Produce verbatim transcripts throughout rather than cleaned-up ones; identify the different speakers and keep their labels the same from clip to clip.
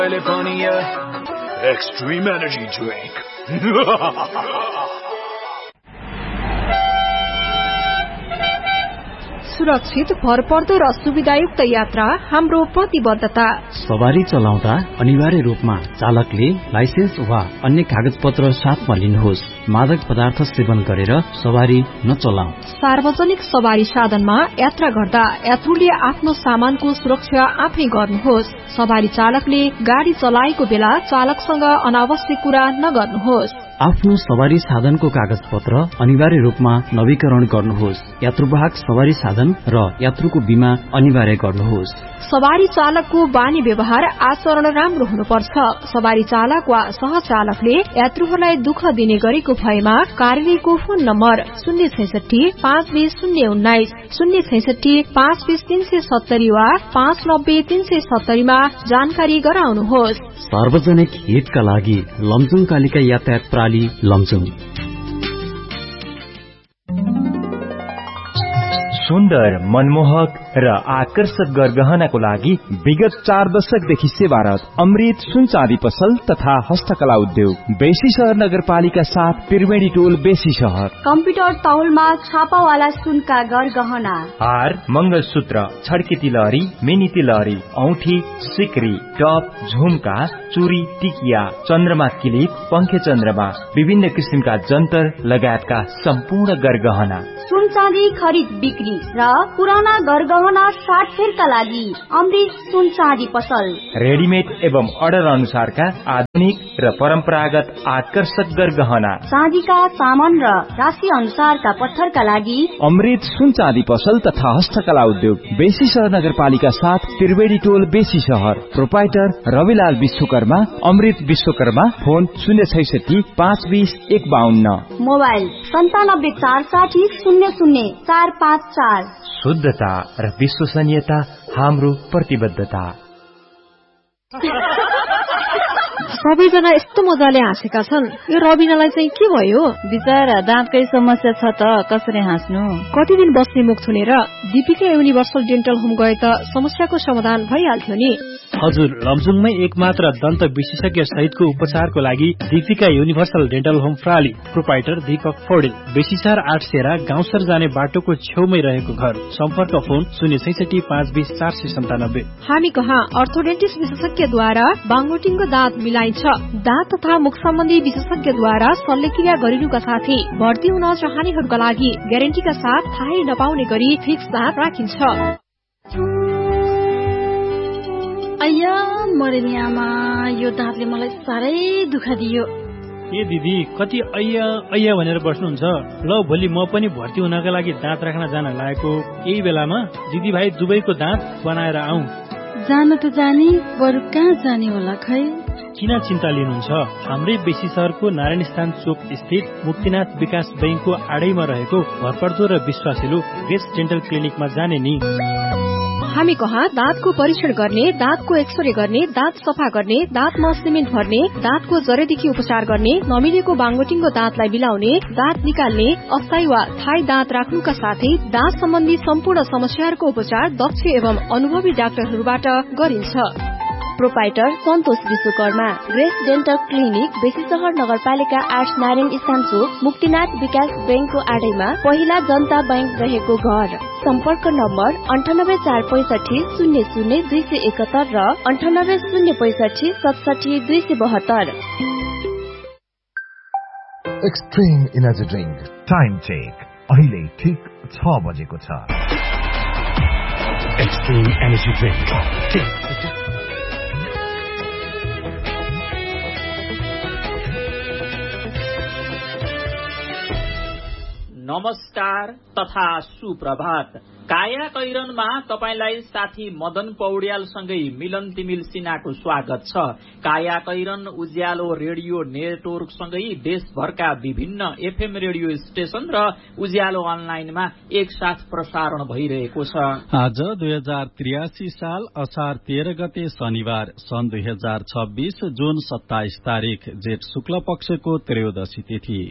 Speaker 1: California Extreme Energy Drink.
Speaker 2: सुरक्षित, भरपर्दो र सुविधायुक्त यात्रा हाम्रो प्रतिबद्धता।
Speaker 3: सवारी चलाउँदा अनिवार्य रूपमा चालकले लाइसेन्स वा अन्य कागजपत्र साथमा लिनुहोस्। मादक पदार्थ सेवन गरेर सवारी नचलाऊ।
Speaker 2: सार्वजनिक सवारी साधनमा यात्रा गर्दा यात्रुले आफ्नो सामानको सुरक्षा आफै गर्नुहोस्। सवारी चालकले गाड़ी चलाएको बेला चालकसँग अनावश्यक कुरा नगर्नुहोस्।
Speaker 3: आफ्नो सवारी साधनको कागज पत्र अनिवार्य रूपमा नवीकरण गर्नुहोस्। यात्रुवाहक सवारी साधन र यात्रुको बीमा अनिवार्य गर्नुहोस्।
Speaker 2: सवारी चालकको बानी व्यवहार आचरण राम्रो हुनुपर्छ। सवारी चालक वा सहचालकले यात्रुहरूलाई दुःख दिने गरेको भएमा कार्यालयको फोन नम्बर शून्य छैसठी पाँच बीस शून्य उन्नाइस शून्य छैसठी पाँच बीस तीन सय सत्तरी वा पाँच नब्बे तीन सय सत्तरीमा जानकारी गराउनुहोस्।
Speaker 3: सार्वजनिक हितका लागि लमजुङ कालिका यातायात प्रणाली लमजुङ।
Speaker 4: सुन्दर, मनमोहक र आकर्षक गरगहनाको लागि विगत चार दशकदेखि सेवारत अमृत सुन चाँदी पसल तथा हस्तकला उद्योग बेसी शहर नगरपालिका साथ त्रिवेणी टोल बेसी शहर।
Speaker 5: कम्प्युटर तौलमा छापावाला सुनका गरगहना,
Speaker 4: हार, मंगलसूत्र, छड्के तिलहरी, मिनी तिलहरी, औठी, सिक्री, टप, झुमका, चुरी, टिकिया, चन्द्रमा किलिप, पंखे चन्द्रमा, विभिन्न किसिमका जन्तर लगायतका सम्पूर्ण गरगहना।
Speaker 5: सुन चाँदी खरिद बिक्री र पुराना गरगहना साटफेरका लागि अमृत सुन चाँदी पसल।
Speaker 4: रेडिमेड एवं अर्डर अनुसारका आधुनिक र परम्परागत आकर्षक गरगहना,
Speaker 5: चाँदीका सामान र राशि अनुसारका पत्थरका लागि
Speaker 4: अमृत सुन चाँदी पसल तथा हस्तकला उद्योग बेसी शहर नगरपालिका साथ त्रिवेणी टोल बेसी शहर। प्रोपाइटर रविलाल विश्वकर्मा, अमृत विश्वकर्मा। फोन शून्य छैसठी पाँच बीस एक बाहन्न।
Speaker 5: मोबाइल सन्तानब्बे चार साठी शून्य शून्य चार पाँच चार।
Speaker 4: शुद्धता र विश्वसनीयता हाम्रो प्रतिबद्धता।
Speaker 2: सबैजना यस्तो मजाले हाँसेका छन्, यो रबिनालाई चाहिँ के भयो?
Speaker 6: बिचरा दाँतकै समस्या छ त कसरी हाँस्नु।
Speaker 2: कति दिन बस्ने मुख थुनेर दीपिका युनिभर्सल डेन्टल होम गए त समस्याको समाधान भइहाल्थ्यो नि।
Speaker 7: हजुर, लमजुङमै एकमात्र दन्त विशेषज्ञ सहितको उपचारको लागि Deepika universal dental home प्राली। Proprietor Deepak Paudel, बेसीसार आठ सेरा गाउँसर जाने बाटोको छेउमै रहेको घर। सम्पर्क फोन शून्य छैसठी पाँच बीस चार सय सन्तानब्बे।
Speaker 2: हामी कहाँ अर्थोडेन्टिस्ट विशेषज्ञद्वारा बाङ्गोटिङको दाँत मिलाइन्छ। दाँत तथा मुख सम्बन्धी विशेषज्ञद्वारा शल्यक्रिया गरिनुका साथै भर्ती हुन चाहनेहरूका लागि ग्यारेन्टीका साथ थाहै नपाउने गरी फिक्स दाँत राखिन्छ।
Speaker 6: अय्या मरेनी आमा, यो दाँतले मलाई साह्रै दुःख दियो।
Speaker 7: ए दिदी, कति अय्या अय्या भनेर बस्नुहुन्छ? ल, भोलि म पनि भर्ती हुनका लागि दाँत राख्न जान लागेको यही बेलामा दिदी भाइ दुबईको दाँत बनाएर आऊ।
Speaker 6: जान त जाने, बरु कहाँ जाने होला खै?
Speaker 7: किन चिन्ता लिनुहुन्छ? हाम्रै बेसी शहरको नारायण स्थान चोक स्थित मुक्तिनाथ विकास बैंकको आडैमा रहेको भरपर्दो र विश्वासिलो बेस्ट डेन्टल क्लिनिकमा जाने नि।
Speaker 2: हामी कहाँ दाँतको परीक्षण गर्ने, दाँतको एक्सरे गर्ने, दाँत सफा गर्ने, दाँतमा सिमेन्ट भर्ने, दाँतको जरेदेखि उपचार गर्ने, नमिलेको बाङ्गोटिङको दाँतलाई मिलाउने, दाँत निकाल्ने, अस्थायी वा थायी दाँत राख्नुका साथै दाँत सम्बन्धी सम्पूर्ण समस्याहरूको उपचार दक्ष एवं अनुभवी डाक्टरहरूबाट गरिन्छ।
Speaker 5: प्रोपाइटर सन्तोष विश्वकर्मा, ग्रेस डेन्टल क्लिनिक बेसी शहर नगरपालिका आठ नारायण स्थान चोक मुक्तिनाथ विकास बैंकको आडैमा पहिला जनता बैंक रहेको घर। सम्पर्क नम्बर अन्ठानब्बे चार पैसठी शून्य शून्य दुई सय एकहत्तर र अन्ठानब्बे शून्य पैसठी सतसठी दुई सय बहत्तर।
Speaker 8: Extreme energy drink time check अहिले ठिक छ बजेको छ। Extreme energy drink.
Speaker 9: नमस्कार तथा सुप्रभात। काया कैरनमा तपाईलाई साथी मदन पौड्याल सँगै मिलन तिमिल सिन्हाको स्वागत छ। काया कैरन उज्यालो रेडियो नेटवर्क सँगै देशभरका विभिन्न एफएम रेडियो स्टेशन र उज्यालो अनलाइनमा एकसाथ प्रसारण भइरहेको छ।
Speaker 10: आज दुई हजार त्रियासी साल असार तेह्र गते शनिबार सन् दुई हजार छब्बीस जुन सत्ताइस तारीक जेठ शुक्ल पक्षको त्रयोदशी तिथि।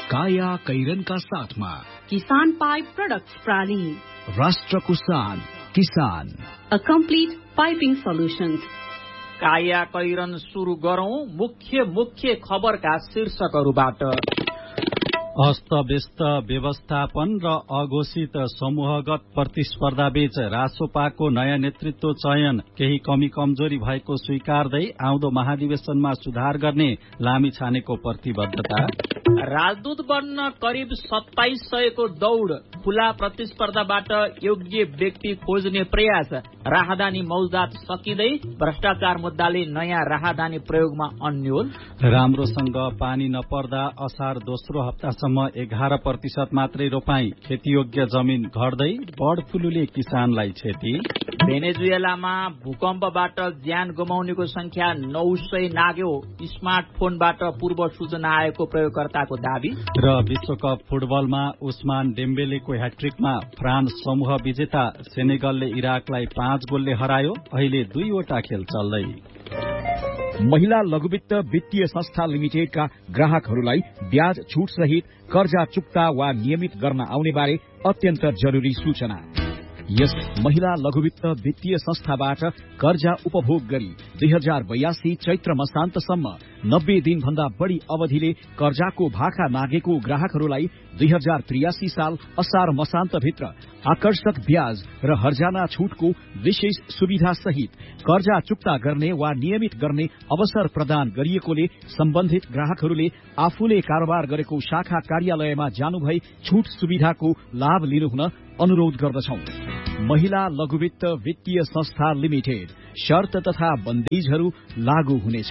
Speaker 11: काया कैरनका साथमा
Speaker 12: किसान पाइप प्रोडक्ट्स प्राली,
Speaker 11: राष्ट्रको शान, किसान,
Speaker 12: a complete piping solutions.
Speaker 9: काया कैरन सुरु गरौं मुख्य मुख्य खबरका शीर्षकहरूबाट।
Speaker 10: अस्तव्यस्त व्यवस्थापन र अघोषित समूहगत प्रतिस्पर्धाबीच रासोपाको नयाँ नेतृत्व चयन, केही कमी कमजोरी भएको स्वीकार्दै आउँदो महाधिवेशनमा सुधार गर्ने लामिछानेको प्रतिबद्धता।
Speaker 9: राजदूत बन्न करिब सत्ताइस सयको दौड़, खुला प्रतिस्पर्धाबाट योग्य व्यक्ति खोज्ने प्रयास। राहदानी मौजात सकिँदै भ्रष्टाचार मुद्दाले नयाँ राहदानी प्रयोगमा अन्यल।
Speaker 10: राम्रोसँग पानी नपर्दा असार दोस्रो हप्तासम्म एघार प्रतिशत मात्रै रोपाई, खेतीयोग्य जमिन घट्दै बर्ड फ्लूले किसानलाई क्षति।
Speaker 9: भेनेजुएलामा भूकम्पबाट ज्यान गुमाउनेको संख्या नौ सय नाग्यो, स्मार्टफोनबाट पूर्व सूचना आएको प्रयोगकर्ताको दावी।
Speaker 10: र विश्वकप फुटबलमा उस्मान डेम्बेलेको ह्याट्रिकमा फ्रान्स समूह विजेता, सेनेगलले इराकलाई पाँच गोलले हरायो, अहिले दुईवटा खेल चल्दै।
Speaker 13: महिला लघुवित्त वित्तीय संस्था लिमिटेडका ग्राहकहरूलाई ब्याज छूट सहित कर्जा चुक्ता वा नियमित गर्न आउने बारे अत्यन्त जरुरी सूचना। यस महिला लघुवित्त वित्तीय संस्थाबाट कर्जा उपभोग गरी दुई हजार बयासी चैत्र मसान्तसम्म नब्बे दिन भन्दा बढ़ी अवधिले कर्जाको भाका मागेको ग्राहकहरूलाई दुई हजार त्रियासी साल असार मसान्तभित्र आकर्षक ब्याज र हर्जाना छूटको विशेष सुविधा सहित कर्जा चुक्ता गर्ने वा नियमित गर्ने अवसर प्रदान गरिएकोले सम्बन्धित ग्राहकहरूले आफूले कारोबार गरेको शाखा कार्यालयमा जानुभई छूट सुविधाको लाभ लिनुहुन अनुरोध गर्दछौं। महिला लघुवित्त वित्तीय संस्था लिमिटेड, शर्त तथा बन्देजहरू लागू हुनेछ।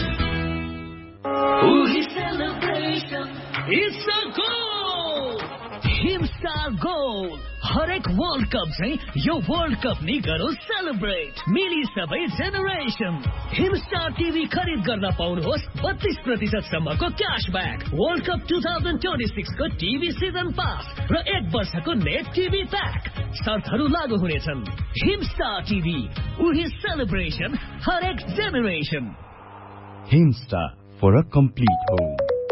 Speaker 14: हिमस्टार गोल, हरेक वर्ल्ड कप चाहिँ यो वर्ल्ड कप नि गरौँ सेलिब्रेट, मिली सबै जेनेरेसन। हिमस्टार टिभी खरिद गर्न पाउनुहोस् बत्तीस प्रतिशत सम्मको cashback, world cup two thousand twenty six को टिभी सिजन पास र एक वर्षको नेट टिभी प्याक। शर्तहरू लागू हुनेछन्। हिमस्टार टिभी, उही सेलिब्रेसन, हरेक generation.
Speaker 15: Himstar for a complete home.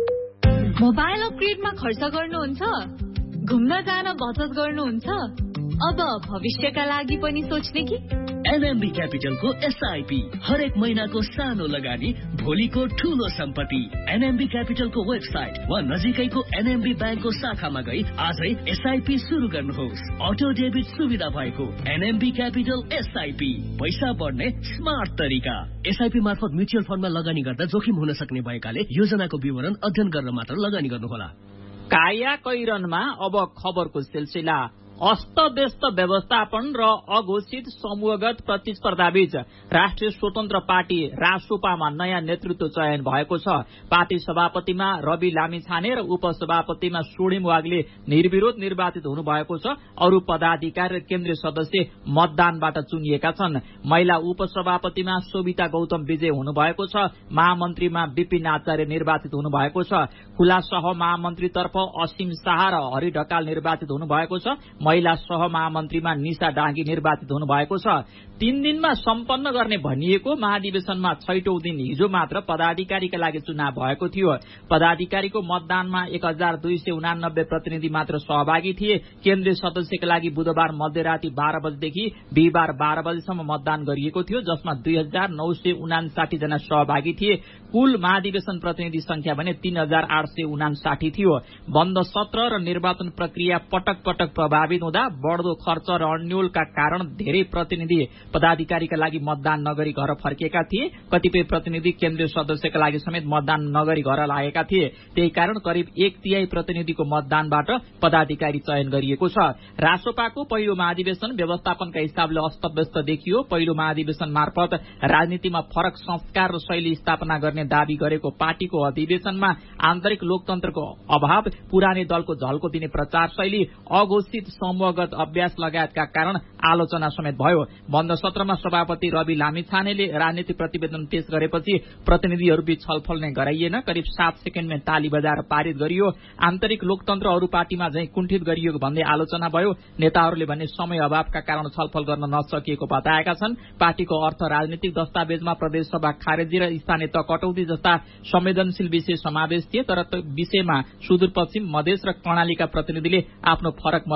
Speaker 16: Mobile अपग्रेडमा खर्च गर्नुहुन्छ, घुम्न जान बचत गर्नुहुन्छ, अब भविष्यका लागि पनि सोच्ने कि?
Speaker 14: एनएमबी क्यापिटलको एसआईपी, हरेक महिनाको सानो लगानी, भोलिको ठूलो सम्पत्ति। एनएमबी क्यापिटलको वेबसाइट वा नजिकैको एनएमबी ब्याङ्कको शाखामा गई आजै एसआईपी शुरू गर्नुहोस्। अटो डेबिट सुविधा भएको एनएमबी क्यापिटल एसआईपी, पैसा बढ्ने स्मार्ट तरिका। एसआईपी मार्फत म्युचुअल फण्डमा लगानी गर्दा जोखिम हुन सक्ने भएकाले योजनाको विवरण अध्ययन गरेर मात्र लगानी गर्नुहोला।
Speaker 9: काया कैरनमा अब खबरको सिलसिला। अस्तव्यस्त व्यवस्थापन र अघोषित समूहगत प्रतिस्पर्धाबीच राष्ट्रिय स्वतन्त्र पार्टी रासोपामा नयाँ नेतृत्व चयन भएको छ। पार्टी सभापतिमा रवि लामिछाने र उपसभापतिमा सोडिम वागले निर्विरोध निर्वाचित हुनुभएको छ। अरू पदाधिकारी र केन्द्रीय सदस्य मतदानबाट चुनिएका छन्। महिला उपसभापतिमा सोभिता गौतम विजय हुनुभएको छ। महामन्त्रीमा विपिन आचार्य निर्वाचित हुनुभएको छ। खुला सह महामन्त्रीतर्फ असीम शाह र हरि ढकाल निर्वाचित हुनुभएको छ। महिला सह महामन्त्रीमा निशा डाङ्गी निर्वाचित हुनुभएको छ। तीन दिनमा सम्पन्न गर्ने भनिएको महाधिवेशनमा छैटौं दिन हिजो मात्र पदाधिकारीका लागि चुनाव भएको थियो। पदाधिकारीको मतदानमा एक हजार दुई सय उनानब्बे प्रतिनिधि मात्र सहभागी थिए। केन्द्रीय सदस्यका लागि बुधबार मध्यराति बाह्र बजेदेखि बिहिबार बाह्र बजेसम्म मतदान गरिएको थियो, जसमा दुई हजार नौ सय उनासाठी जना सहभागी थिए। कुल महाधिवेशन प्रतिनिधि संख्या भने तीन हजार आठ सय उनासाठी थियो। बन्द सत्र र निर्वाचन प्रक्रिया पटक पटक प्रभावित हुँदा बढ्दो खर्च र अन्यलका कारण धेरै प्रतिनिधि पदाधिकारीका लागि मतदान नगरी घर फर्किएका थिए। कतिपय प्रतिनिधि केन्द्रीय सदस्यका लागि समेत मतदान नगरी घर लागेका थिए। त्यही कारण करिब एक तिहाई प्रतिनिधिको मतदानबाट पदाधिकारी चयन गरिएको छ। रासोपाको पहिलो महाधिवेशन व्यवस्थापनका हिसाबले अस्तव्यस्त देखियो। पहिलो महाधिवेशन मार्फत राजनीतिमा फरक संस्कार र शैली स्थापना गर्ने दावी गरेको पार्टीको अधिवेशनमा आन्तरिक लोकतन्त्रको अभाव, पुरानै दलको झल्को दिने प्रचार शैली, अघोषित समूहगत अभ्यास लगायतका कारण आलोचना समेत भयो। बन्द सत्रमा सभापति रवि लामिछानेले राजनीतिक प्रतिवेदन पेश गरेपछि प्रतिनिधिहरूबीच छलफल नै गराइएन। करिब सात सेकेण्डमै ताली बजाएर पारित गरियो। आन्तरिक लोकतन्त्र अरू पार्टीमा झैं कुण्ठित गरियो भन्दै आलोचना भयो। नेताहरूले भने समय अभावका कारण छलफल गर्न नसकिएको बताएका छन्। पार्टीको अर्थ राजनीतिक दस्तावेजमा प्रदेशसभा खारेजी र स्थानीय तह कटौती जस्ता संवेदनशील विषय समावेश थिए, तर विषयमा सुदूरपश्चिम, मधेस र कर्णालीका प्रतिनिधिले आफ्नो फरक मत राख्न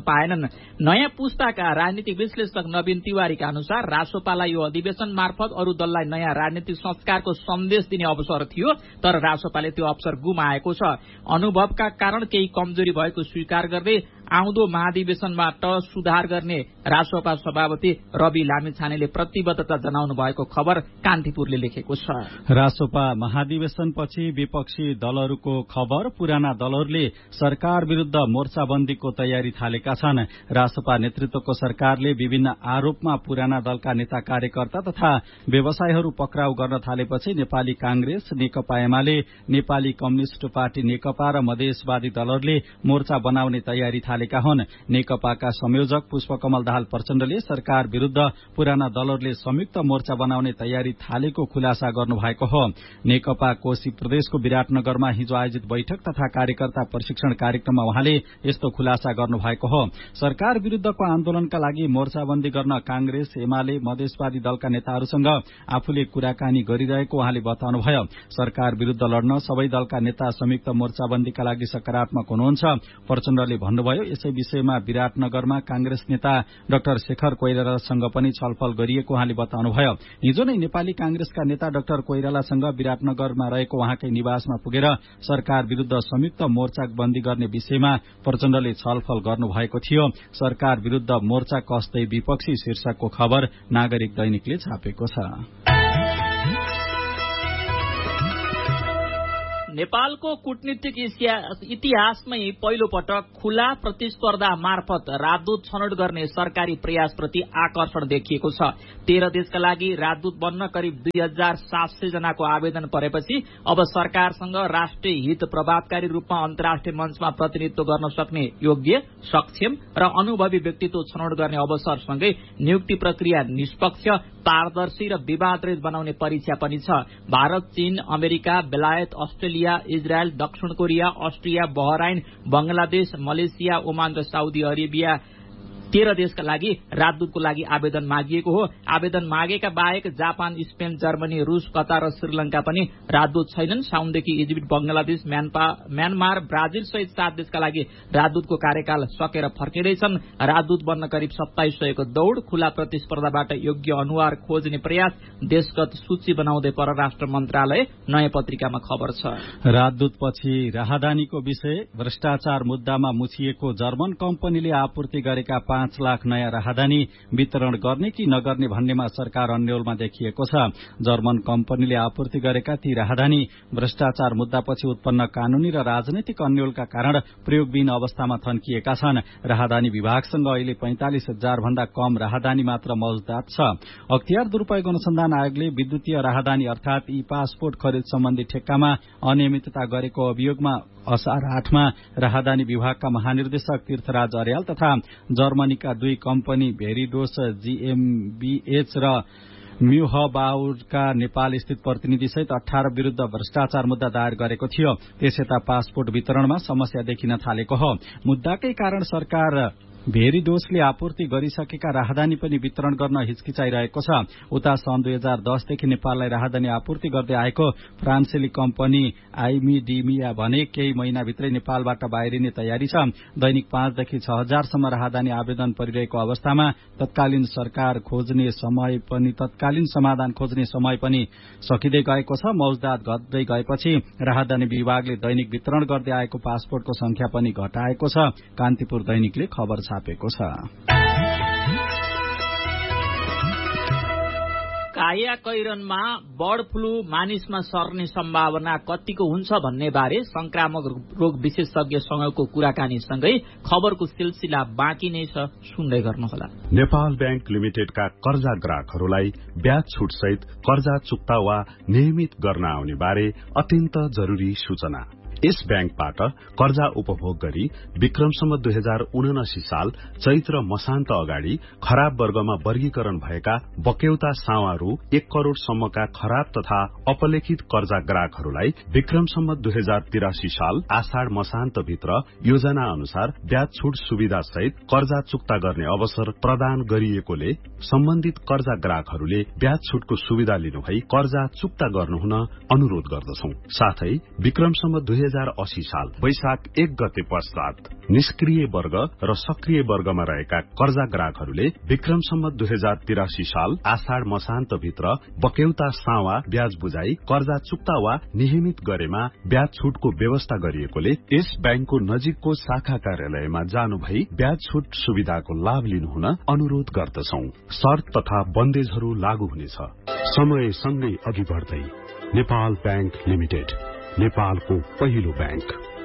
Speaker 9: पाएनन्। नयाँ पुस्ताका राजनीतिक विश्लेषक नवीन तिवारीका अनुसार रासोपालाई यो अधिवेशन मार्फत अरू दललाई नयाँ राजनीतिक संस्कारको सन्देश दिने अवसर थियो, तर रासोपाले त्यो अवसर गुमाएको छ। अनुभवका कारण केही कमजोरी भएको स्वीकार गर्दै आउँदो महाधिवेशनबाट सुधार गर्ने रासोपा सभापति रवि लामिछानेले प्रतिबद्धता जनाउनु भएको खबर कान्तिपुरले लेखेको छ।
Speaker 10: रासोपा महाधिवेशनपछि विपक्षी दलहरूको खबर, पुराना दलहरूले सरकार विरूद्ध मोर्चाबन्दीको तयारी थालेका छन्। रासोपा नेतृत्वको सरकारले विभिन्न आरोपमा पुराना दलका नेता कार्यकर्ता तथा व्यवसायीहरू पक्राउ गर्न थालेपछि नेपाली कांग्रेस, नेकपा एमाले, नेपाली कम्युनिष्ट पार्टी नेकपा र मधेसवादी दलहरूले मोर्चा बनाउने तयारी थालेका हुन्। नेकपाका संयोजक पुष्पकमल दाहाल प्रचण्डले सरकार विरूद्ध पुराना दलहरूले संयुक्त मोर्चा बनाउने तयारी थालेको खुलासा गर्नुभएको हो। नेकपा कोशी प्रदेशको विराटनगरमा हिजो आयोजित बैठक तथा कार्यकर्ता प्रशिक्षण कार्यक्रममा उहाँले यस्तो खुलासा गर्नुभएको हो। सरकार विरूद्धको आन्दोलनका लागि मोर्चाबन्दी गर्न कांग्रेस, एमाले, मधेसवादी दलका नेताहरूसँग आफूले कुराकानी गरिरहेको उहाँले बताउनुभयो। सरकार विरूद्ध लड्न सबै दलका नेता संयुक्त मोर्चाबन्दीका लागि सकारात्मक हुनुहुन्छ। प्रचण्डले भन्नुभयो, यसै विषयमा विराटनगरमा कांग्रेस नेता डाक्टर शेखर कोइरालासँग पनि छलफल गरिएको उहाँले बताउनुभयो। हिजो नै नेपाली कांग्रेसका नेता डाक्टर कोइरालासँग विराटनगरमा रहेको उहाँकै निवासमा पुगेर सरकार विरूद्ध संयुक्त मोर्चाबन्दी गर्ने विषयमा प्रचण्डले छलफल गर्नुभएको थियो। सरकार विरूद्ध मोर्चा कस्दै विपक्षी शीर्षकको खबर नागरिक दैनिकले छापेको छ।
Speaker 9: नेपालको कूटनीतिक इतिहासमै पहिलो पटक खुला प्रतिस्पर्धा मार्फत राजदूत छनौट गर्ने सरकारी प्रयासप्रति आकर्षण देखिएको छ। तेह्र देशका लागि राजदूत बन्न करिब दुई हजार सात सय जनाको आवेदन परेपछि अब सरकारसँग राष्ट्रिय हित प्रभावकारी रूपमा अन्तर्राष्ट्रिय मञ्चमा प्रतिनिधित्व गर्न सक्ने योग्य, सक्षम र अनुभवी व्यक्तित्व छनौट गर्ने अवसरसँगै नियुक्ति प्रक्रिया निष्पक्ष, पारदर्शी र विवादरहित बनाउने परीक्षा पनि छ। भारत, चीन, अमेरिका, बेलायत, अस्ट्रेलिया, इजरायल, दक्षिण Korea, Austria, Bahrain, Bangladesh, Malaysia, Oman र साउदी अरेबिया तेह्र देशका लागि राजदूतको लागि आवेदन मागिएको हो। आवेदन मागेका बाहेक जापान, स्पेन, जर्मनी, रूस, कतार र श्रीलंका पनि राजदूत छैनन्। साउनदेखि इजिप्ट, बंगलादेश, म्यानमार, ब्राजिल सहित सात देशका लागि राजदूतको कार्यकाल सकेर फर्किँदैछन्। राजदूत बन्न करिब सत्ताइस सयको दौड़, खुला प्रतिस्पर्धाबाट योग्य अनुहार खोज्ने प्रयास, देशगत सूची बनाउँदै परराष्ट्र मन्त्रालय नयाँ पत्रिकामा खबर छ।
Speaker 10: राजदूतपछि राहदानीको विषय, भ्रष्टाचार मुद्दामा मुछिएको जर्मन कम्पनीले आपूर्ति गरेका पाँच लाख नयाँ राहदानी वितरण गर्ने कि नगर्ने भन्नेमा सरकार अन्यलमा देखिएको छ। जर्मन कम्पनीले आपूर्ति गरेका ती राहदानी भ्रष्टाचार मुद्दापछि उत्पन्न कानूनी र राजनैतिक अन्यलका कारण प्रयोगविहीन अवस्थामा थन्किएका छन्। राहदानी विभागसँग अहिले पैंतालिस हजार भन्दा कम राहदानी मात्र मौजूद छ। अख्तियार दुरूपयोग अनुसन्धान आयोगले विद्युतीय राहदानी अर्थात ई पासपोर्ट खरिद सम्बन्धी ठेक्कामा अनियमितता गरेको अभियोगमा असार आठमा राहदानी विभागका महानिर्देशक तीर्थराज अर्याल तथा जर्मनीका दुई कम्पनी भेरिडोस जीएमबीएच र म्युहबाउरका नेपाल स्थित प्रतिनिधि सहित अठारह विरूद्ध भ्रष्टाचार मुद्दा दायर गरेको थियो। त्यसयता पासपोर्ट वितरणमा समस्या देखिन थालेको हो। मुद्दाकै कारण सरकार भेरिडोसले आपूर्ति गरिसकेका राहदानी पनि वितरण गर्न हिचकिचाइरहेको छ। उता सन् दुई हजार दसदेखि नेपाललाई राहदानी आपूर्ति गर्दै आएको फ्रान्सेली कम्पनी आइमिडिमिया भने केही महिनाभित्रै नेपालबाट बाहिरिने तयारी छ। दैनिक पाँचदेखि छ हजारसम्म राहदानी आवेदन परिरहेको अवस्थामा तत्कालीन सरकार खोज्ने समय पनि तत्कालीन समाधान खोज्ने समय पनि सकिँदै गएको छ। मौजदात घट्दै गएपछि राहदानी विभागले दैनिक वितरण गर्दै आएको पासपोर्टको संख्या पनि घटाएको छ। कान्तिपुर दैनिकले खबर छापेको छ।
Speaker 9: काया कैरनमा बर्ड फ्लू मानिसमा सर्ने सम्भावना कतिको हुन्छ भन्ने बारे संक्रामक रोग विशेषज्ञ सँगको कुराकानीसँगै खबरको सिलसिला बाँकी नै छ, सुन्दै गर्नुहोला।
Speaker 11: नेपाल ब्याङ्क लिमिटेडका कर्जा ग्राहकहरूलाई ब्याज छुट सहित कर्जा चुक्ता वा नियमित गर्न आउने बारे अत्यन्त जरूरी सूचना। यस ब्याङ्कबाट कर्जा उपभोग गरी विक्रमसम्म दुई हजार उनासी साल चैत्र मसान्त अगाडि खराब वर्गमा वर्गीकरण भएका बक्यौता सावा रु एक करोड़ सम्मका खराब तथा अपलेखित कर्जा ग्राहकहरूलाई विक्रमसम्म दुई हजार तिरासी साल आषाढ़ मसान्त भित्र योजना अनुसार ब्याज छुट सुविधा सहित कर्जा चुक्ता गर्ने अवसर प्रदान गरिएकोले सम्बन्धित कर्जा ग्राहकहरूले ब्याज छुटको सुविधा लिनुभई कर्जा चुक्ता गर्नुहुन अनुरोध गर्दछौं। साथै विक्रमसम्म दुई हजार अस्सी साल वैशाख एक गते पश्चात निष्क्रिय वर्ग र सक्रिय वर्गमा रहेका कर्जा ग्राहकहरूले विक्रमसम्म दुई हजार तिरासी साल आषाढ़ मसान्त भित्र बक्यौता सावा ब्याज बुझाई कर्जा चुक्ता वा नियमित गरेमा ब्याज छुटको व्यवस्था गरिएकोले यस ब्याङ्कको नजिकको शाखा कार्यालयमा जानु भई ब्याज छुट सुविधाको लाभ लिनुहुन अनुरोध गर्दछौ। शर्त तथा बन्देजहरू लागू हुनेछ। समय सँगै अघि बढ्दै नेपाल ब्याङ्क लिमिटेड, नेपालको पहिलो ब्याङ्क।